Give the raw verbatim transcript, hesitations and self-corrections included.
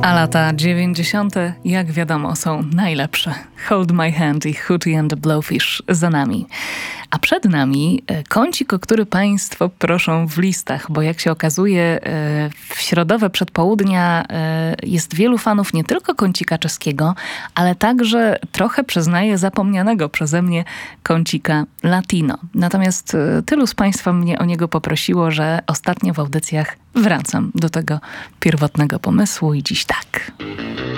A lata dziewięćdziesiąte, jak wiadomo, są najlepsze. Hold My Hand i Hootie and the Blowfish za nami. A przed nami kącik, o który Państwo proszą w listach, bo jak się okazuje, w środowe przedpołudnia jest wielu fanów nie tylko kącika czeskiego, ale także trochę, przyznaję, zapomnianego przeze mnie kącika latino. Natomiast tylu z Państwa mnie o niego poprosiło, że ostatnio w audycjach wracam do tego pierwotnego pomysłu i dziś tak.